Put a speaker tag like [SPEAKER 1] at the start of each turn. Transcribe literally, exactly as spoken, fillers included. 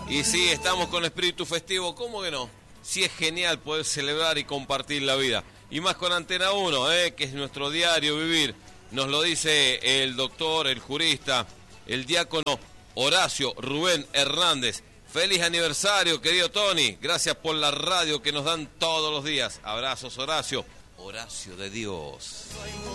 [SPEAKER 1] Y sí, estamos con espíritu festivo, ¿cómo que no? Sí, es genial poder celebrar y compartir la vida. Y más con Antena uno, ¿eh? Que es nuestro diario vivir. Nos lo dice el doctor, el jurista, el diácono Horacio Rubén Hernández. Feliz aniversario, querido Tony. Gracias por la radio que nos dan todos los días. Abrazos, Horacio. Horacio de Dios.